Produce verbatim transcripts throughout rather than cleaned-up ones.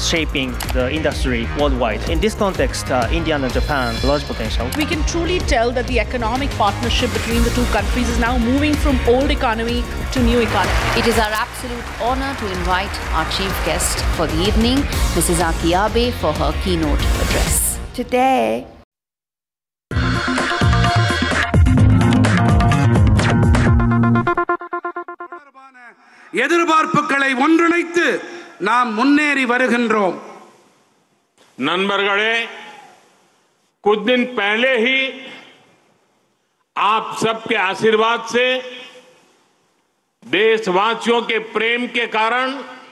shaping the industry worldwide. In this context, uh, India and Japan have large potential. We can truly tell that the economic partnership between the two countries is now moving from old economy to new economy. It is our absolute honor to invite our chief guest for the evening, Missus Aki Abe, for her keynote address. Today, எதிர்பார்ப்புகளை ஒன்றிணைத்து நாம் முன்னேறி வருகின்றோம். नंबरगढ़े कुछ दिन पहले ही आप सबके आशीर्वाद से, देशवासियों के प्रेम के कारण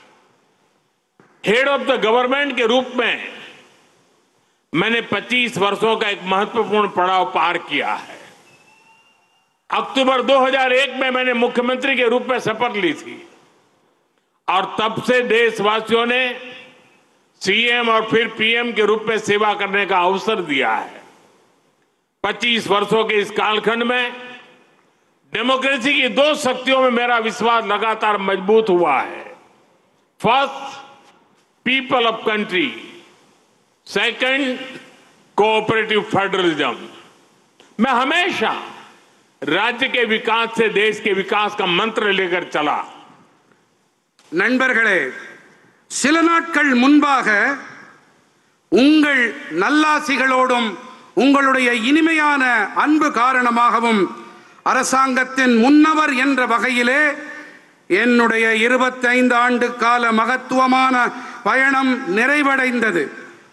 हेड ऑफ द गवर्नमेंट के रूप में मैंने पच्चीस वर्षों का एक महत्वपूर्ण पड़ाव पार किया है. अक्टूबर दो हज़ार एक में मैंने मुख्यमंत्री के रूप में शपथ ली थी और तब से देशवासियों ने सीएम और फिर पीएम के रूप में सेवा करने का अवसर दिया है. पच्चीस वर्षों के इस कालखंड में डेमोक्रेसी की दो शक्तियों में मेरा विश्वास लगातार मजबूत हुआ है. First, people of country. Second, cooperative federalism. मैं हमेशा राज्य के विकास से देश के विकास का मंत्र लेकर चला. நண்பர்களே, சில நாட்கள் முன்பாக உங்கள் நல்லாசிகளோடும் உங்களுடைய இனிமையான அன்பு காரணமாகவும் அரசாங்கத்தின் முன்னவர் என்ற வகையிலே என்னுடைய இருபத்தைந்து ஆண்டு கால மகத்துவமான பயணம் நிறைவடைந்தது.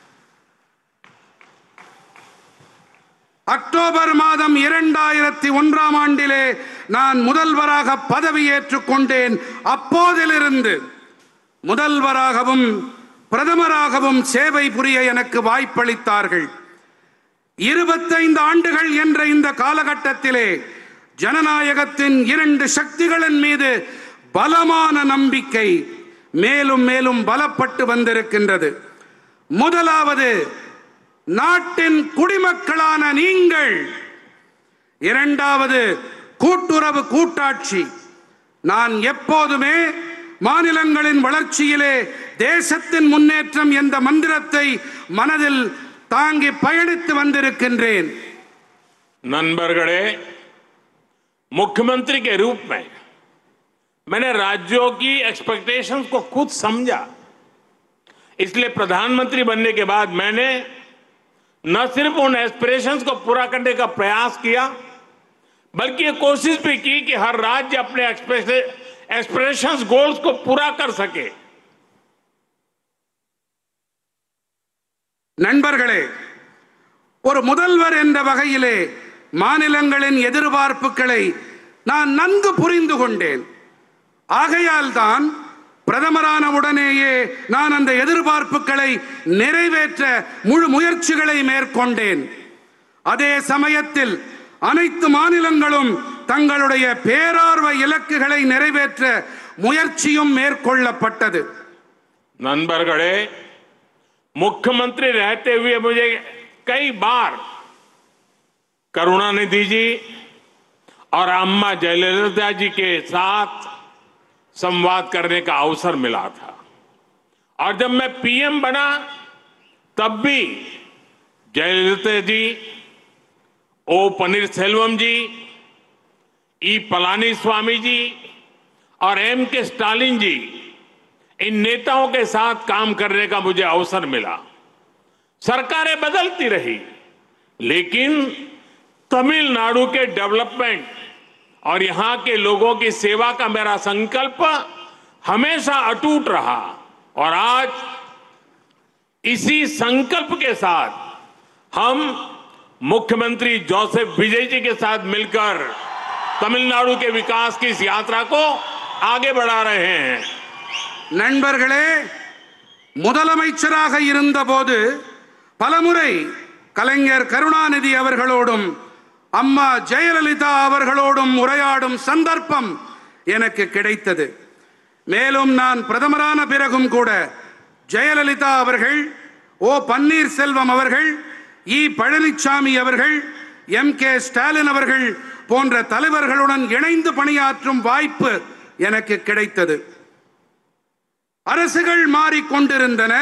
அக்டோபர் மாதம் இரண்டாயிரத்தி ஒன்றாம் ஆண்டிலே நான் முதல்வராக பதவியேற்றுக் கொண்டேன். அப்போதிலிருந்து முதல்வராகவும் பிரதமராகவும் சேவை புரிய எனக்கு வாய்ப்பளித்தார்கள். இருபத்தைந்து ஆண்டுகள் என்ற இந்த காலகட்டத்திலே ஜனநாயகத்தின் இரண்டு சக்திகளின் மீது பலமான நம்பிக்கை மேலும் மேலும் பலப்பட்டு வந்திருக்கின்றது. முதலாவது, நாட்டின் குடிமக்களான நீங்கள். இரண்டாவது, கூட்டுறவு கூட்டாட்சி. நான் எப்போதுமே மாநிலங்களின் வளர்ச்சியிலே தேசத்தின் முன்னேற்றம் என்ற மந்திரத்தை மனதில் தாங்கி பயணித்து வந்திருக்கின்றேன். नंबरगढ़े मुख्यमंत्री के रूप में मैंने राज्यों की एक्सपेक्टेशंस को खुद समझा. इसलिए प्रधानमंत्री बनने के बाद मैंने न सिर्फ उन एस्पिरेशंस को पूरा करने का प्रयास किया, बल्कि ये कोशिश भी की कि हर राज्य अपने एस्पिरेशंस गोल्स को पूरा कर सके. நண்பர்களே, ஒரு முதல்வர் என்ற வகையிலே மாநிலங்களின் எதிர்பார்ப்புகளை நான் நன்கு புரிந்து கொண்டேன். ஆகையால் தான் பிரதமரான உடனேயே நான் அந்த எதிர்பார்ப்புகளை நிறைவேற்ற முழு முயற்சிகளை மேற்கொண்டேன். அதே சமயத்தில் அனைத்து மாநிலங்களும் தங்களுடைய பேரார்வ இலக்குகளை நிறைவேற்ற முயற்சியும் மேற்கொள்ளப்பட்டது. नंबरगढ़े मुख्यमंत्री रहते हुए मुझे कई बार करुणानिधि जी और अम्मा जयललिता जी के साथ संवाद करने का अवसर मिला था. और जब मैं पीएम बना तब भी जयललिता जी, ओ पनीरसेल्वम जी, ई पलानीस्वामी जी और एम के स्टालिन जी, इन नेताओं के साथ काम करने का मुझे अवसर मिला. सरकारें बदलती रही, लेकिन तमिलनाडु के डेवलपमेंट और यहां के लोगों की सेवा का मेरा संकल्प हमेशा अटूट रहा. और आज इसी संकल्प के साथ हम मुख्यमंत्री जोसेफ विजय जी के साथ मिलकर तमिलनाडु के विकास की इस यात्रा को आगे बढ़ा रहे हैं. நண்பர்களே, முதலமைச்சராக இருந்தபோது பலமுறை கலைஞர் கருணாநிதி அவர்களோடும் அம்மா ஜெயலலிதா அவர்களோடும் உரையாடும் சந்தர்ப்பம் எனக்கு கிடைத்தது. மேலும் நான் பிரதமரான பிறகும் கூட ஜெயலலிதா அவர்கள், ஓ பன்னீர்செல்வம் அவர்கள், இ பழனிசாமி அவர்கள், எம் கே ஸ்டாலின் அவர்கள் போன்ற தலைவர்களுடன் இணைந்து பணியாற்றும் வாய்ப்பு எனக்கு கிடைத்தது. அரசுகள் மாறிக்கொண்டிருந்தன.